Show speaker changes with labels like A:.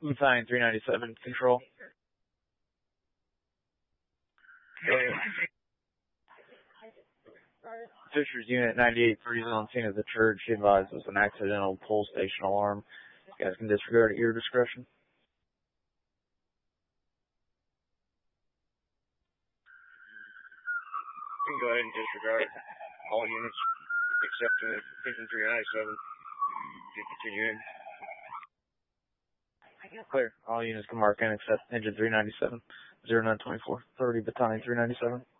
A: Battalion 397, control. Fisher's Unit 98-3 is on scene at the church. She advised it was an accidental pull station alarm. You guys can disregard at your discretion.
B: You can go ahead and disregard all units except Engine 397. You continue in.
A: Clear. All units can mark in except Engine 397. 0924. 30 Battalion 397.